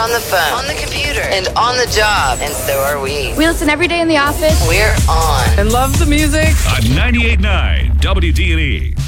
on the phone, on the computer, and on the job. And so are we. We listen every day in the office. We're on. And love the music. On 98.9 WD&E.